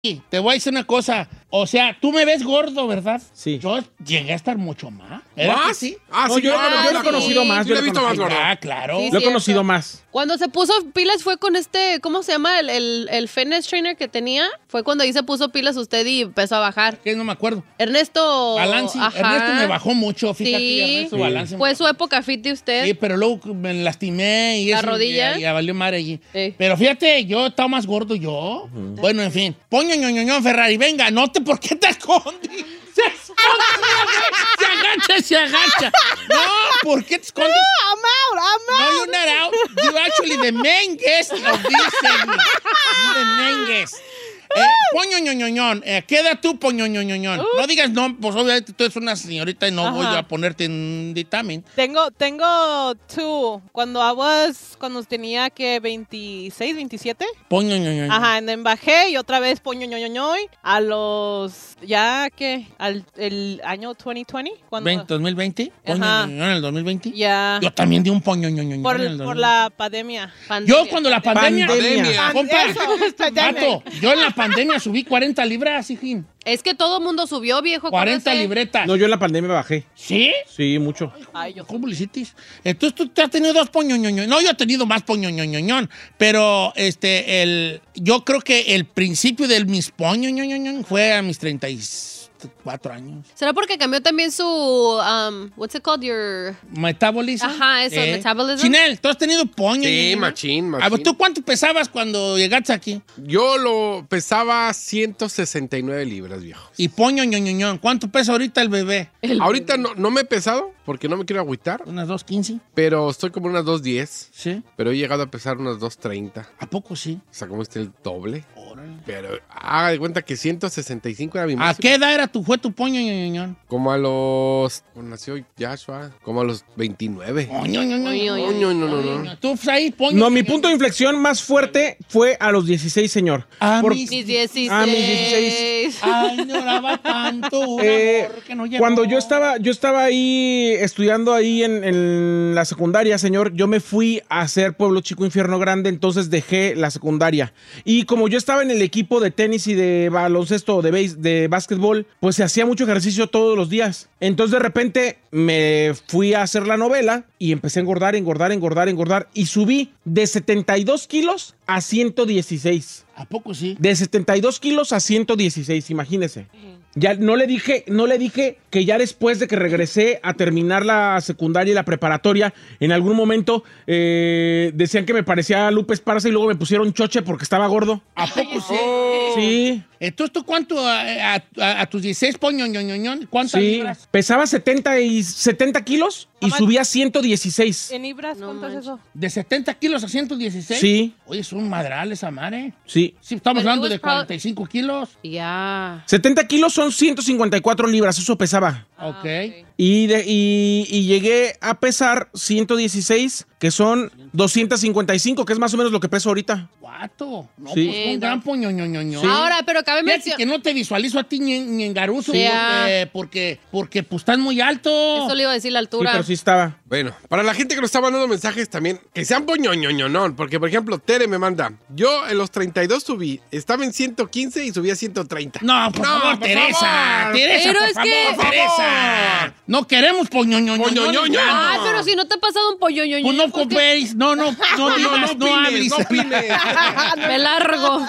Sí, te voy a decir una cosa. O sea, tú me ves gordo, ¿verdad? Sí. Yo llegué a estar mucho más. ¿Era ¿Más? que sí? Ah, No, sí, yo lo he conocido más. Sí, Yo lo he visto más gordo. Ah, claro. Sí, Lo he cierto. conocido más. Cuando se puso pilas fue con ¿cómo se llama? El fitness trainer que tenía. Fue cuando ahí se puso pilas usted y empezó a bajar. Que no me acuerdo. Ernesto. Balance. Ajá. Ernesto me bajó mucho, fíjate. Sí. Ernesto Balance me Fue bajó. su época fit de usted. Sí, pero luego me lastimé y ¿La eso, rodilla? Y ya valió madre allí. Sí. Pero fíjate, yo estaba más gordo yo. Bueno, en fin. Poño, ñoñoñón, Ferrari, venga, ¿por qué te escondes? Se esconde, se agacha. No, ¿por qué te escondes? No, you're not out. You're actually the main guest of this segment. You're the main guest. Poño, ñoñoñón. ¿Qué edad tú, poño, ñoñoñón? No digas no, pues obviamente tú eres una señorita y no voy a ponerte en dictamen. Tengo two. Cuando tenía que 26, 27. Poño, ñoñoñón. Ajá, and then bajé y otra vez poño ñoñoñoy a los, el año 2020. Cuando, 2020. Poño, Ajá. ñoñoñón en el 2020. ya, Yo también di un poño, ñoñoñón por en el 2020. la pandemia. Yo cuando la pandemia... Pandemia. Compa, Pandemia. vato, yo en la pandemia subí 40 libras, hijín. Es que todo mundo subió, viejo. 40 acuérdese. libretas. No, yo en la pandemia bajé. ¿Sí? Sí, mucho. Ay, yo. ¿Cómo le hiciste? Entonces tú te has tenido dos poñoñoñón. No, yo he tenido más poñoñoñón. Pero yo creo que el principio de mis poñoñoñón fue a mis 34 años. ¿Será porque cambió también su, what's it called, your... Metabolismo. Ajá, eso, metabolism. Chinel, tú has tenido poño. Sí, machín. A ver, ¿tú cuánto pesabas cuando llegaste aquí? Yo lo pesaba 169 libras, viejo. Y poño, ñoñoñón. ¿Cuánto pesa ahorita el bebé? Ahorita no me he pesado porque no me quiero agüitar, Unas 2.15. pero estoy como unas 2.10. Sí. Pero he llegado a pesar unas 2.30. ¿A poco sí? O sea, como el doble. Órale. Pero haga de cuenta que 165 era mi ¿A máximo. qué edad fue tu poño, ñoñoñón? Como a los... Cuando nació Joshua, como a los 29. Poño, ñoñoñón. Coño, no. ¿Tú, ahí, poño? No, mi punto de inflexión más fuerte fue a los 16, señor. A Por- mis- Mis 16. Ah, mis 16. Ay, lloraba tanto un amor que no llegó. Cuando yo estaba ahí estudiando ahí en la secundaria, señor, yo me fui a hacer Pueblo Chico Infierno Grande, entonces dejé la secundaria. Y como yo estaba en el equipo de tenis y de baloncesto, de básquetbol, pues se hacía mucho ejercicio todos los días. Entonces de repente me fui a hacer la novela y empecé a engordar y subí de 72 kilos a 116. ¿A poco sí? De 72 kilos a 116, imagínese. Ya no le dije que ya después de que regresé a terminar la secundaria y la preparatoria, en algún momento decían que me parecía a Lupe Esparza y luego me pusieron choche porque estaba gordo. ¿A poco sí? Sí, Entonces, ¿tú cuánto a tus 16 poño, ñoñoñón? ¿Cuántas sí. libras? Pesaba 70 kilos y Mamá, subía 116. ¿En libras No cuánto es manches. eso? ¿De 70 kilos a 116? Sí. Oye, es un madral esa madre. Sí. Sí, estamos But it hablando was de 45 kilos. Ya. 70 kilos son 154 libras, eso pesaba. Ok. Y llegué a pesar 116, que son 255, que es más o menos lo que peso ahorita. Guato. No, Sí. pues un gran poño, ñoñoñón. Ahora, pero cabe Fíjate mencionar... que no te visualizo a ti ni en Garuso, Sí, porque pues estás muy alto. Eso le iba a decir la Sí, altura. pero sí estaba. Bueno, para la gente que nos está mandando mensajes también, que sean poñoñoñonón, porque por ejemplo, Tere me manda, yo en los 32 subí, estaba en 115 y subí a 130. No, por favor, Teresa. favor. Teresa, Pero por es favor, que- Teresa. No queremos poñoñoñón. Poñoñoñón. Ay, pero si no te ha pasado un pollo ñoño. Pues no coopéis, no digas, no hables. No opines. Me largo.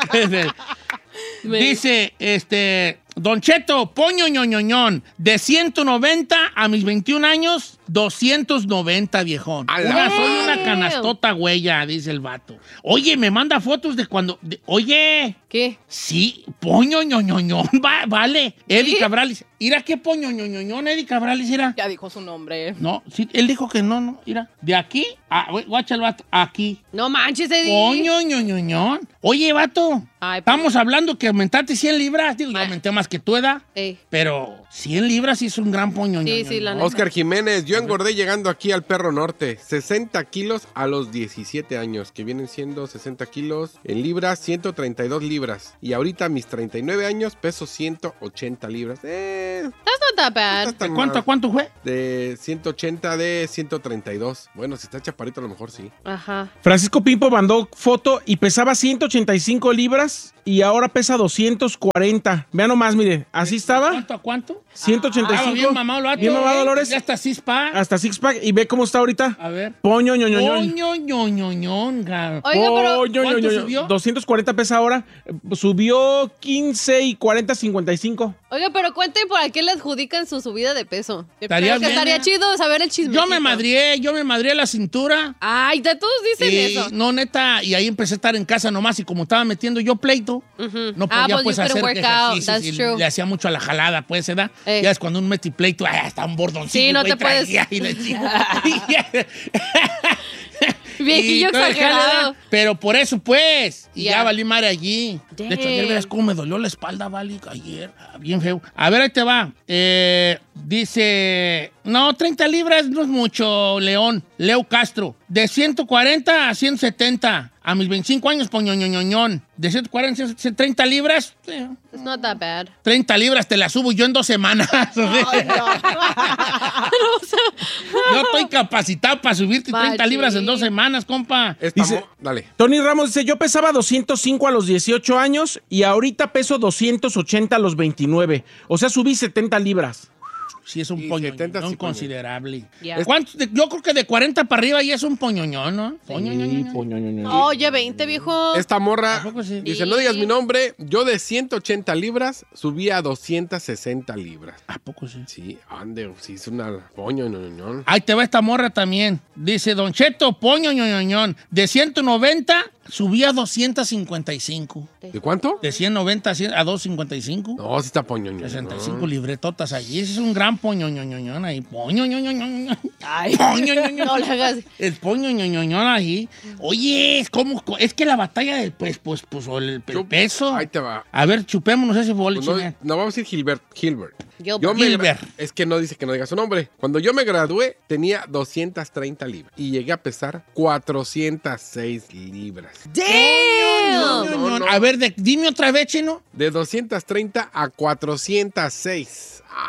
Dice, Don Cheto, poño ñoñoñón, de 190 a mis 21 años, 290, viejón. A la- Soy una canastota huella, dice el vato. Oye, me manda fotos de cuando... oye, ¿Qué? sí, poño ñoñoñón, vale. Eddie ¿Sí? Cabrales. Mira qué poño ñoñoñón, Eddie Cabrales, mira. Ya dijo su nombre. No, sí, él dijo que no, mira. De aquí, guacha el vato, aquí. No manches, Eddie. Poño ñoñoñón. Oye, vato, Ay, pues. estamos hablando que aumentaste 100 libras. Digo, yo aumenté más que tu edad, Ey. pero 100 libras sí es un gran poño. Sí, sí, la neta. Oscar Jiménez, yo engordé llegando aquí al Perro Norte, 60 kilos a los 17 años, que vienen siendo 60 kilos en libras, 132 libras. Y ahorita a mis 39 años peso 180 libras. That's not that bad. está tan ¿Cuánto, mal. cuánto fue? De 180 de 132. Bueno, si está chaparrito a lo mejor sí. Ajá. Francisco Pimpo mandó foto y pesaba 185 libras y ahora pesa 240. Vean nomás, mire, así estaba. ¿Cuánto a cuánto? 185. Bien mamado el vato. Bien mamado, Dolores. Ya hasta six-pack. Hasta six-pack. Y ve cómo está ahorita. A ver. Poño, ñoñoñón. Ñoñoñoñón, gar. Oiga, pero... ¿Cuánto subió? 240 pesa ahora. Subió 15 y 40, 55. Oiga, pero cuenten por qué le adjudican su subida de peso. Estaría Creo que bien, estaría ¿eh? chido saber el chisme. Yo me madrié la cintura. Ay, de todos dicen Y, eso. no, neta, y ahí empecé a estar en casa nomás y como estaba metiendo yo pleito, no podía pues, pues you couldn't hacer work out, ejercicios that's y true. le hacía mucho a la jalada, pues, ¿verdad? Ey. Ya es cuando un meti pleito, está un bordoncito. Sí, no güey, te puedes- traía y le digo, Viejillo y no, exagerado. jalada, pero por eso, pues, y Ya. ya valí madre allí. De hecho, ayer verás cómo me dolió la espalda, vale, ayer, bien feo. A ver, ahí te va. Dice, no, 30 libras no es mucho, León. Leo Castro, de 140 a 170. A mis 25 años, poñoñoñoñón. De 140 a 30 libras, It's not that bad. 30 libras te la subo yo en 2 semanas. Yo estoy capacitado para subirte 30 Machín. libras en 2 semanas, compa. Dale. Tony Ramos dice, yo pesaba 205 a los 18 años y ahorita peso 280 a los 29. O sea, subí 70 libras. Sí, es un Y poñoñón 70 sí, considerable. Ya. ¿Cuánto? Yo creo que de 40 para arriba ya es un poñoñón, ¿no? Poñoñón. Oye, 20, viejo. Esta morra ¿A poco sí? dice, no digas mi nombre, yo de 180 libras subí a 260 libras. ¿A poco sí? Sí, ande, sí, es una poño. Ahí te va esta morra también. Dice, Don Cheto, poñoñoñón. De 190 subí a 255. ¿De cuánto? De 190 a 255. No, sí está poño. 65 libretotas allí. Ese es un gran poñoñoñón ahí. Poñoñoñoñón. Ay, Poñoñoñoñón. no le hagas. El poñoñoñoñón ahí. Oye, es que la batalla del o el peso. Ahí te va. A ver, chupémonos ese boliche. Pues no vamos a decir Gilbert. Gilbert. Es que no dice que no diga su nombre. Cuando yo me gradué, tenía 230 libras. Y llegué a pesar 406 libras. ¡Damn! No. A ver, dime otra vez, Chino. De 230 a 406.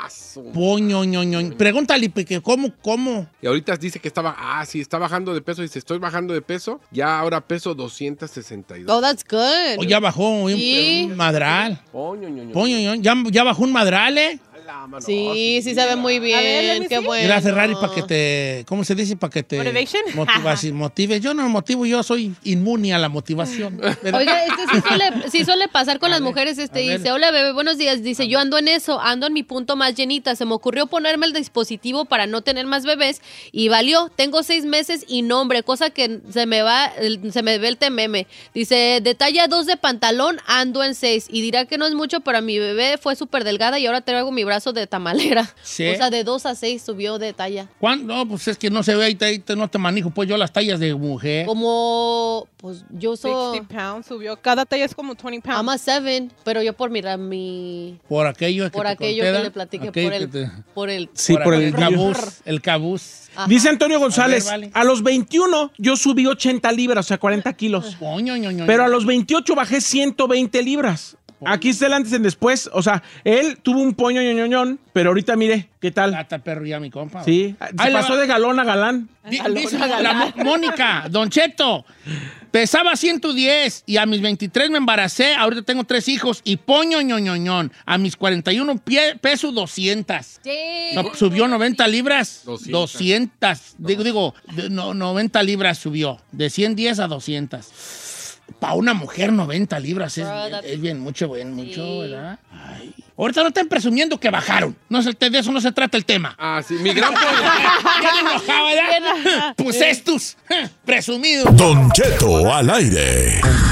Poñoñoñón. Pregúntale, porque ¿cómo? Y ahorita dice que sí, está bajando de peso. Dice, estoy bajando de peso. Ya ahora peso 262. Oh, that's good. O ya bajó Sí. un madral. Poñoñoñón. Poñoñón. Ya bajó un madral, ¿eh? Sí, sí se ve muy bien. A ver, let me Qué see. bueno. Mira, Ferrari, para que te... ¿Cómo se dice? Para que te... Motivation. Motives. Yo no motivo, yo soy inmune a la motivación. ¿verdad? Oiga, sí suele pasar con las mujeres. ver. Dice, hola bebé, buenos días. Dice, yo ando en eso, ando en mi punto más llenita. Se me ocurrió ponerme el dispositivo para no tener más bebés y valió. Tengo 6 meses y no, hombre, cosa que se me ve el tememe. Dice, de talla 2 de pantalón, ando en 6. Y dirá que no es mucho, pero mi bebé fue súper delgada y ahora traigo mi brazo de tamalera. Sí. O sea, de 2 a 6 subió de talla. ¿Cuándo? No, pues es que no se ve, ahí no te manejo, pues yo las tallas de mujer. Como, pues yo soy... 60 pounds subió. Cada talla es como 20 pounds. I'm a 7, pero yo por mi... Por aquello Por te aquello conté, que le platiqué, aquello por el... que te- Por el... Sí, por el cabuz. El cabuz. Ajá. Dice Antonio González, vale. a los 21 yo subí 80 libras, o sea, 40 kilos. Poñoñoñón. Pero a los 28 bajé 120 libras. Aquí está el antes y el después. O sea, él tuvo un poño ñoñoñón, pero ahorita mire, ¿qué tal? Gata perro ya mi compa. Sí, se Ahí le pasó va. de galón a galán. Dice Mónica, Don Cheto, pesaba 110 y a mis 23 me embaracé, ahorita tengo 3 hijos y poñoñoñoñón. A mis 41 peso 200. Sí. Subió 90 libras. 200. 200. Digo, 90 libras subió. De 110 a 200. Para una mujer 90 libras es bien mucho, ¿verdad? Ay. Ahorita no están presumiendo que bajaron. De eso no se trata el tema. Sí, mi gran pollo. Ya me enojaba, ¿verdad? Pues estos, presumidos. Don Cheto al aire.